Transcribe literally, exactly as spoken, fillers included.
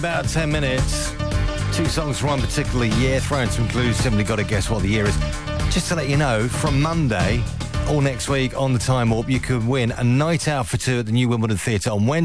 About ten minutes. Two songs from one particular year. Throwing some clues. Simply got to guess what the year is. Just to let you know, from Monday, all next week on the Time Warp, you could win a night out for two at the New Wimbledon Theatre on Wednesday.